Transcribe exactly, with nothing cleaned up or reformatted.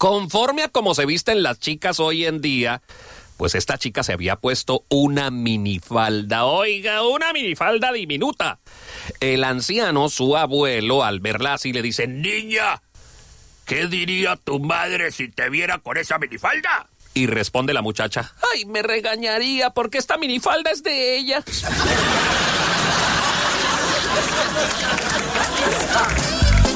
Conforme a cómo se visten las chicas hoy en día, pues esta chica se había puesto una minifalda. Oiga, una minifalda diminuta. El anciano, su abuelo, al verla así le dice: niña, ¿qué diría tu madre si te viera con esa minifalda? Y responde la muchacha: ay, me regañaría porque esta minifalda es de ella.